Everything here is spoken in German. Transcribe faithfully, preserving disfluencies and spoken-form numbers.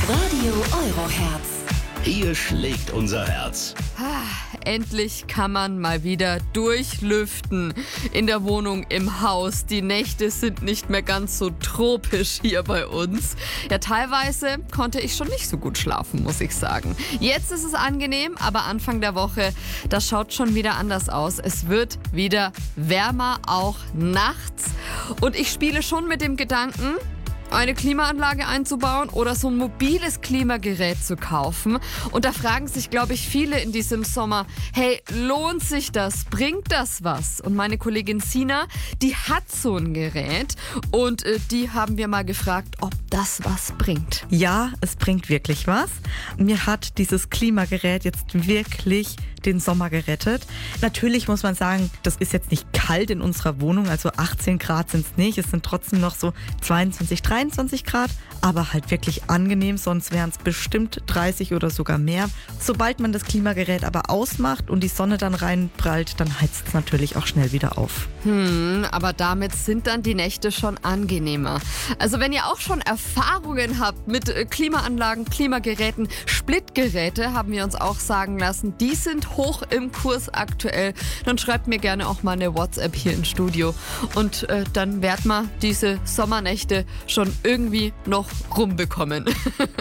Radio Euroherz. Hier schlägt unser Herz. Endlich kann man mal wieder durchlüften in der Wohnung, im Haus. Die Nächte sind nicht mehr ganz so tropisch hier bei uns. Ja, teilweise konnte ich schon nicht so gut schlafen, muss ich sagen. Jetzt ist es angenehm, aber Anfang der Woche, das schaut schon wieder anders aus. Es wird wieder wärmer, auch nachts. Und ich spiele schon mit dem Gedanken, eine Klimaanlage einzubauen oder so ein mobiles Klimagerät zu kaufen. Und da fragen sich, glaube ich, viele in diesem Sommer, hey, lohnt sich das? Bringt das was? Und meine Kollegin Sina, die hat so ein Gerät und äh, die haben wir mal gefragt, ob das was bringt. Ja, es bringt wirklich was. Mir hat dieses Klimagerät jetzt wirklich den Sommer gerettet. Natürlich muss man sagen, das ist jetzt nicht kalt in unserer Wohnung, also achtzehn Grad sind es nicht. Es sind trotzdem noch so zweiundzwanzig, dreiundzwanzig Grad, aber halt wirklich angenehm, sonst wären es bestimmt dreißig oder sogar mehr. Sobald man das Klimagerät aber ausmacht und die Sonne dann reinprallt, dann heizt es natürlich auch schnell wieder auf. Hm, aber damit sind dann die Nächte schon angenehmer. Also wenn ihr auch schon Erfahrungen habt mit äh, Klimaanlagen, Klimageräten, Splitgeräte, haben wir uns auch sagen lassen, die sind hoch im Kurs aktuell, dann schreibt mir gerne auch mal eine WhatsApp hier ins Studio und äh, dann werden wir diese Sommernächte schon irgendwie noch rumbekommen.